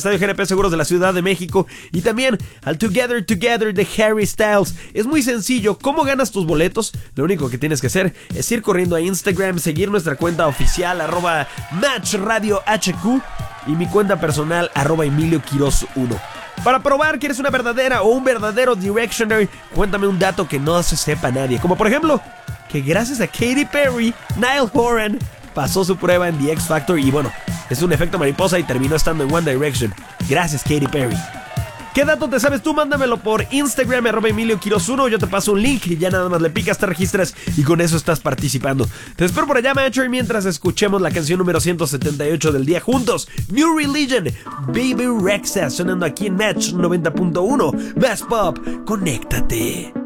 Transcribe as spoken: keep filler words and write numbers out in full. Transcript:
Estadio G N P Seguros de la Ciudad de México y también al Together Together de Harry Styles. Es muy sencillo. ¿Cómo ganas tus boletos? Lo único que tienes que hacer es ir corriendo a Instagram, seguir nuestra cuenta oficial arroba Match Radio H Q y mi cuenta personal arroba Emilio Quiroz uno. Para probar que eres una verdadera o un verdadero Directioner, cuéntame un dato que no se sepa nadie, como por ejemplo que gracias a Katy Perry, Niall Horan pasó su prueba en The X Factor y bueno, es un efecto mariposa y terminó estando en One Direction. Gracias, Katy Perry. ¿Qué dato te sabes tú? Mándamelo por Instagram, arroba Emilio Quiroz uno. Yo te paso un link y ya nada más le picas, te registras y con eso estás participando. Te espero por allá, Matcher, mientras escuchemos la canción número ciento setenta y ocho del día juntos. New Religion, Baby Rexha, sonando aquí en Match noventa punto uno. Más Pop, conéctate.